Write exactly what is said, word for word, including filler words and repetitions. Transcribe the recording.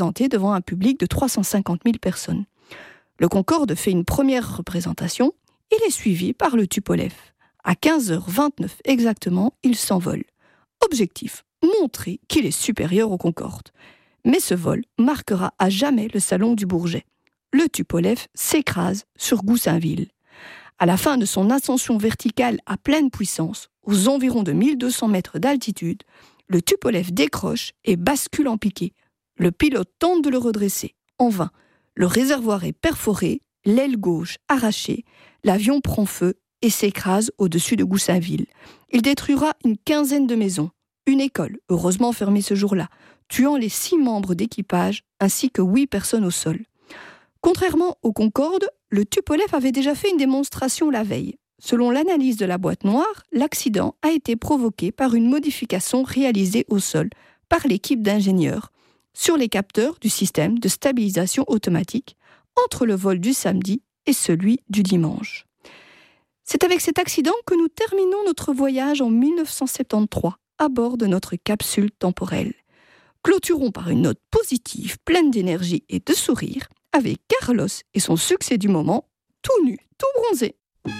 présenté devant un public de trois cent cinquante mille personnes. Le Concorde fait une première représentation. Il est suivi par le Tupolev. À quinze heures vingt-neuf exactement, il s'envole. Objectif, montrer qu'il est supérieur au Concorde. Mais ce vol marquera à jamais le salon du Bourget. Le Tupolev s'écrase sur Goussainville. À la fin de son ascension verticale à pleine puissance, aux environs de mille deux cents mètres d'altitude, le Tupolev décroche et bascule en piqué. Le pilote tente de le redresser. En vain. Le réservoir est perforé, l'aile gauche arrachée, l'avion prend feu et s'écrase au-dessus de Goussainville. Il détruira une quinzaine de maisons, une école, heureusement fermée ce jour-là, tuant les six membres d'équipage ainsi que huit personnes au sol. Contrairement au Concorde, le Tupolev avait déjà fait une démonstration la veille. Selon l'analyse de la boîte noire, l'accident a été provoqué par une modification réalisée au sol par l'équipe d'ingénieurs sur les capteurs du système de stabilisation automatique entre le vol du samedi et celui du dimanche. C'est avec cet accident que nous terminons notre voyage en mille neuf cent soixante-treize à bord de notre capsule temporelle. Clôturons par une note positive, pleine d'énergie et de sourire, avec Carlos et son succès du moment, tout nu, tout bronzé.